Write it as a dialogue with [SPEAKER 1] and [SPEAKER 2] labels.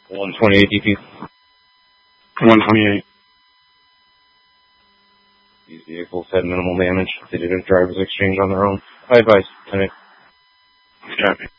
[SPEAKER 1] 128 DP.
[SPEAKER 2] 128.
[SPEAKER 1] These vehicles had minimal damage. They did a driver's exchange on their own. I advise.
[SPEAKER 2] Copy.